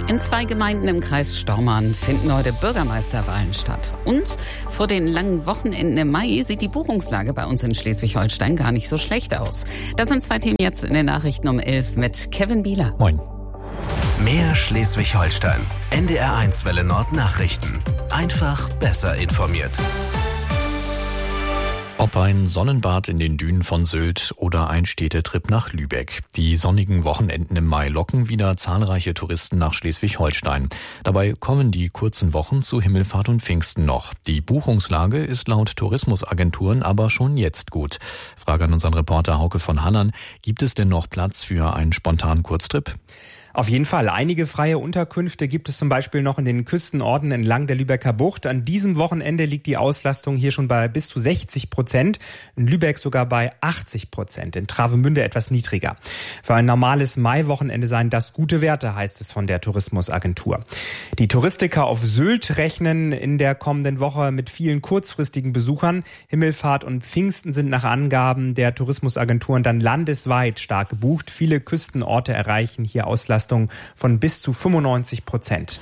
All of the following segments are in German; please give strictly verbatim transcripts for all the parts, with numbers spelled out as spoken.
In zwei Gemeinden im Kreis Stormarn finden heute Bürgermeisterwahlen statt. Und vor den langen Wochenenden im Mai sieht die Buchungslage bei uns in Schleswig-Holstein gar nicht so schlecht aus. Das sind zwei Themen jetzt in den Nachrichten um elf mit Kevin Bieler. Moin. Mehr Schleswig-Holstein. N D R eins Welle Nord Nachrichten. Einfach besser informiert. Ob ein Sonnenbad in den Dünen von Sylt oder ein Städtetrip nach Lübeck. Die sonnigen Wochenenden im Mai locken wieder zahlreiche Touristen nach Schleswig-Holstein. Dabei kommen die kurzen Wochen zu Himmelfahrt und Pfingsten noch. Die Buchungslage ist laut Tourismusagenturen aber schon jetzt gut. Frage an unseren Reporter Hauke von Hannern. Gibt es denn noch Platz für einen spontanen Kurztrip? Auf jeden Fall. Einige freie Unterkünfte gibt es zum Beispiel noch in den Küstenorten entlang der Lübecker Bucht. An diesem Wochenende liegt die Auslastung hier schon bei bis zu sechzig Prozent. In Lübeck sogar bei achtzig Prozent. In Travemünde etwas niedriger. Für ein normales Maiwochenende seien das gute Werte, heißt es von der Tourismusagentur. Die Touristiker auf Sylt rechnen in der kommenden Woche mit vielen kurzfristigen Besuchern. Himmelfahrt und Pfingsten sind nach Angaben der Tourismusagenturen dann landesweit stark gebucht. Viele Küstenorte erreichen hier Auslastung von bis zu fünfundneunzig Prozent.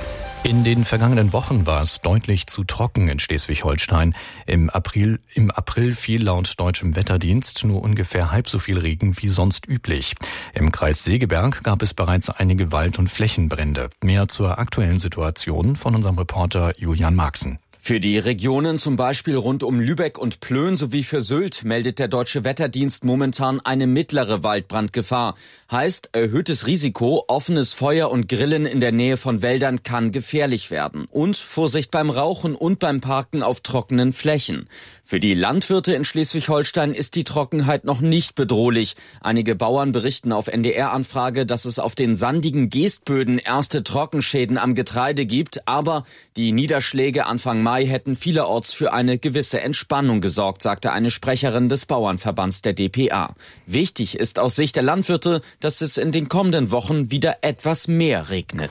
In den vergangenen Wochen war es deutlich zu trocken in Schleswig-Holstein. Im April, im April fiel laut deutschem Wetterdienst nur ungefähr halb so viel Regen wie sonst üblich. Im Kreis Segeberg gab es bereits einige Wald- und Flächenbrände. Mehr zur aktuellen Situation von unserem Reporter Julian Marxen. Für die Regionen zum Beispiel rund um Lübeck und Plön sowie für Sylt meldet der Deutsche Wetterdienst momentan eine mittlere Waldbrandgefahr. Heißt, erhöhtes Risiko, offenes Feuer und Grillen in der Nähe von Wäldern kann gefährlich werden. Und Vorsicht beim Rauchen und beim Parken auf trockenen Flächen. Für die Landwirte in Schleswig-Holstein ist die Trockenheit noch nicht bedrohlich. Einige Bauern berichten auf N D R-Anfrage, dass es auf den sandigen Geestböden erste Trockenschäden am Getreide gibt. Aber die Niederschläge Anfang Mai hätten vielerorts für eine gewisse Entspannung gesorgt, sagte eine Sprecherin des Bauernverbands der D P A. Wichtig ist aus Sicht der Landwirte, dass es in den kommenden Wochen wieder etwas mehr regnet.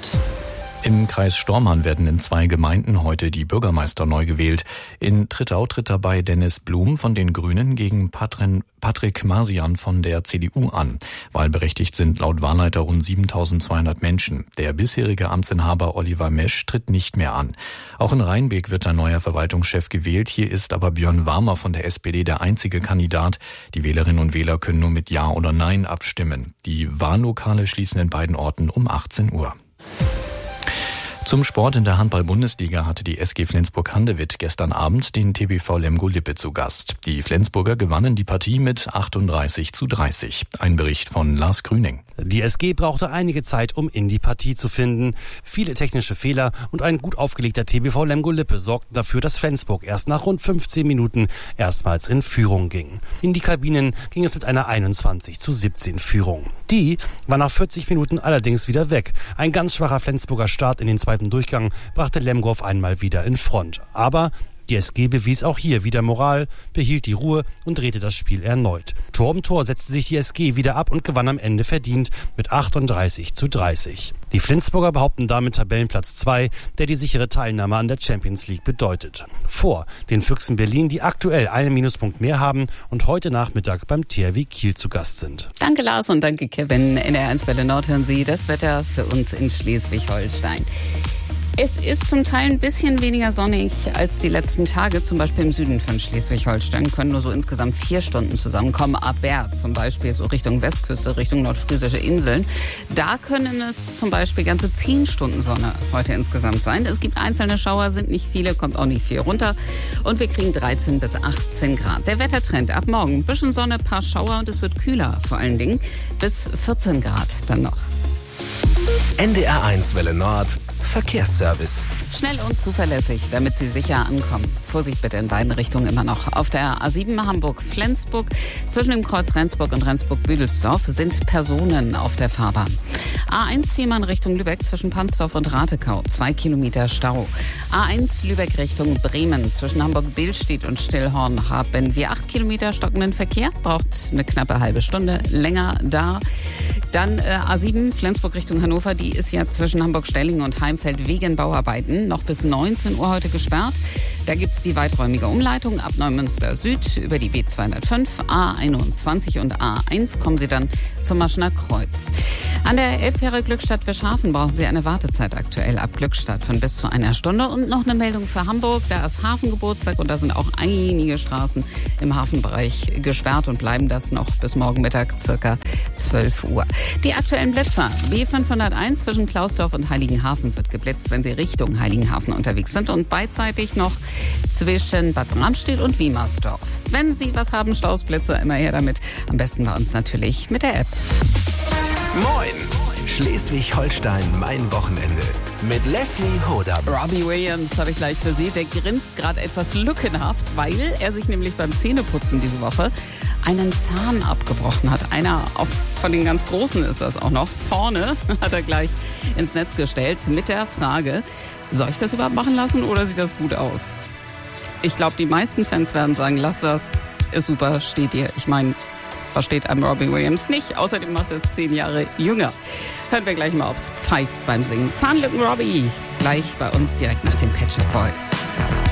Im Kreis Stormarn werden in zwei Gemeinden heute die Bürgermeister neu gewählt. In Trittau tritt dabei Dennis Blum von den Grünen gegen Patrin, Patrick Masian von der C D U an. Wahlberechtigt sind laut Wahlleiter rund siebentausendzweihundert Menschen. Der bisherige Amtsinhaber Oliver Mesch tritt nicht mehr an. Auch in Rheinbeek wird ein neuer Verwaltungschef gewählt. Hier ist aber Björn Warmer von der S P D der einzige Kandidat. Die Wählerinnen und Wähler können nur mit Ja oder Nein abstimmen. Die Wahllokale schließen in beiden Orten um achtzehn Uhr. Zum Sport in der Handball-Bundesliga hatte die S G Flensburg-Handewitt gestern Abend den T B V Lemgo-Lippe zu Gast. Die Flensburger gewannen die Partie mit achtunddreißig zu dreißig. Ein Bericht von Lars Grüning. Die S G brauchte einige Zeit, um in die Partie zu finden. Viele technische Fehler und ein gut aufgelegter T B V Lemgo-Lippe sorgten dafür, dass Flensburg erst nach rund fünfzehn Minuten erstmals in Führung ging. In die Kabinen ging es mit einer einundzwanzig zu siebzehn Führung. Die war nach vierzig Minuten allerdings wieder weg. Ein ganz schwacher Flensburger Start in den zweiten Durchgang brachte Lemgo auf einmal wieder in Front. Aber die S G bewies auch hier wieder Moral, behielt die Ruhe und drehte das Spiel erneut. Tor um Tor setzte sich die S G wieder ab und gewann am Ende verdient mit achtunddreißig zu dreißig. Die Flensburger behaupten damit Tabellenplatz zwei, der die sichere Teilnahme an der Champions League bedeutet. Vor den Füchsen Berlin, die aktuell einen Minuspunkt mehr haben und heute Nachmittag beim T H W Kiel zu Gast sind. Danke Lars und danke Kevin. In der eins Welle Nord hören Sie das Wetter für uns in Schleswig-Holstein. Es ist zum Teil ein bisschen weniger sonnig als die letzten Tage. Zum Beispiel im Süden von Schleswig-Holstein können nur so insgesamt vier Stunden zusammenkommen. Aber zum Beispiel so Richtung Westküste, Richtung nordfriesische Inseln. Da können es zum Beispiel ganze zehn Stunden Sonne heute insgesamt sein. Es gibt einzelne Schauer, sind nicht viele, kommt auch nicht viel runter. Und wir kriegen dreizehn bis achtzehn Grad. Der Wettertrend ab morgen. Ein bisschen Sonne, paar Schauer und es wird kühler vor allen Dingen. Bis vierzehn Grad dann noch. N D R eins Welle Nord Verkehrsservice. Schnell und zuverlässig, damit Sie sicher ankommen. Vorsicht bitte in beiden Richtungen immer noch. Auf der A sieben Hamburg-Flensburg zwischen dem Kreuz Rendsburg und Rendsburg-Büdelsdorf sind Personen auf der Fahrbahn. A eins Fehmarn Richtung Lübeck zwischen Pansdorf und Ratekau, zwei Kilometer Stau. A eins Lübeck Richtung Bremen zwischen Hamburg-Billstedt und Stillhorn haben wir acht Kilometer stockenden Verkehr, braucht eine knappe halbe Stunde länger da. Dann äh, A sieben Flensburg Richtung Hannover, die ist ja zwischen Hamburg-Stellingen und Heimfeld wegen Bauarbeiten noch bis neunzehn Uhr heute gesperrt. Da gibt's die weiträumige Umleitung ab Neumünster Süd über die B zweihundertfünf, A einundzwanzig und A eins kommen Sie dann zum Maschener Kreuz. An der der Fähre Glückstadt-Wischhafen brauchen Sie eine Wartezeit aktuell ab Glückstadt von bis zu einer Stunde. Und noch eine Meldung für Hamburg. Da ist Hafengeburtstag und da sind auch einige Straßen im Hafenbereich gesperrt und bleiben das noch bis morgen Mittag circa zwölf Uhr. Die aktuellen Blitzer. B fünfhunderteins zwischen Klausdorf und Heiligenhafen wird geblitzt, wenn Sie Richtung Heiligenhafen unterwegs sind. Und beidseitig noch zwischen Bad Bramstedt und Wiemersdorf. Wenn Sie was haben, Stausblitzer, immer her damit. Am besten bei uns natürlich mit der App. Moin! Schleswig-Holstein, mein Wochenende. Mit Leslie Hodam. Robbie Williams habe ich gleich für Sie. Der grinst gerade etwas lückenhaft, weil er sich nämlich beim Zähneputzen diese Woche einen Zahn abgebrochen hat. Einer auch von den ganz Großen ist das auch noch. Vorne hat er gleich ins Netz gestellt mit der Frage, soll ich das überhaupt machen lassen oder sieht das gut aus? Ich glaube, die meisten Fans werden sagen, lass das, ist super, steht dir. Ich meine, versteht einem Robbie Williams nicht. Außerdem macht er es zehn Jahre jünger. Hören wir gleich mal, ob es pfeift beim Singen. Zahnlücken Robbie, gleich bei uns direkt nach den Pet Shop Boys.